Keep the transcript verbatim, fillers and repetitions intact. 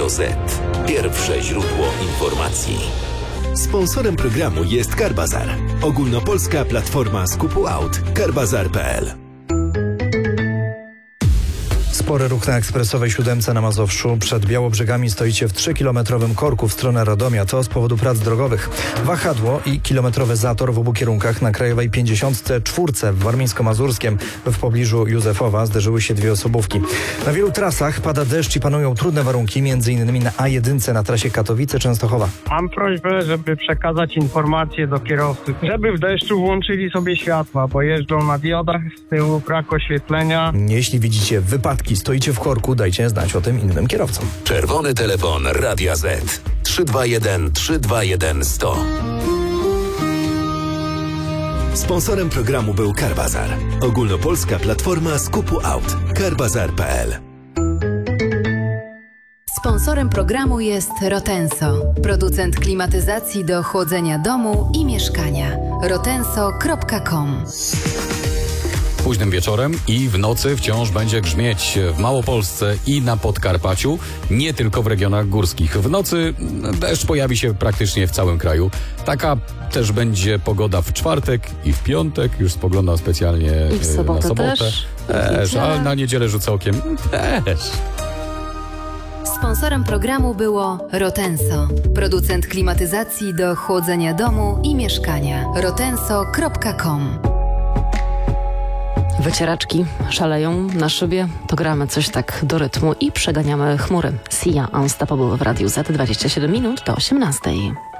Radio Z. Pierwsze źródło informacji. Sponsorem programu jest Carbazar. Ogólnopolska platforma skupu aut. carbazar kropka p l. Spory ruch na ekspresowej siódemce na Mazowszu. Przed Białobrzegami stoicie w trzykilometrowym korku w stronę Radomia. To z powodu prac drogowych. Wahadło i kilometrowy zator w obu kierunkach na krajowej pięćdziesiąt cztery w Warmińsko-Mazurskiem. W pobliżu Józefowa zderzyły się dwie osobówki. Na wielu trasach pada deszcz i panują trudne warunki, między innymi na A jeden na trasie Katowice-Częstochowa. Mam prośbę, żeby przekazać informacje do kierowców, żeby w deszczu włączyli sobie światła, bo jeżdżą na diodach, z tyłu brak oświetlenia. Jeśli widzicie wypadki, stoicie w korku, dajcie znać o tym innym kierowcom. Czerwony telefon Radia Z. trzy dwa jeden trzy dwa jeden sto. Sponsorem programu był Carbazar. Ogólnopolska platforma skupu aut. carbazar kropka p l. Sponsorem programu jest Rotenso, producent klimatyzacji do chłodzenia domu i mieszkania. rotenso kropka com. Późnym wieczorem i w nocy wciąż będzie grzmieć w Małopolsce i na Podkarpaciu, nie tylko w regionach górskich. W nocy deszcz pojawi się praktycznie w całym kraju. Taka też będzie pogoda w czwartek i w piątek. Już spoglądam specjalnie I w sobotę, na sobotę. też. też a na niedzielę rzucę okiem też. Sponsorem programu było Rotenso, producent klimatyzacji do chłodzenia domu i mieszkania. rotenso kropka com. Wycieraczki szaleją na szybie, to gramy coś tak do rytmu i przeganiamy chmury. Sia Unstoppable w Radiu Z, dwadzieścia siedem minut do osiemnastej.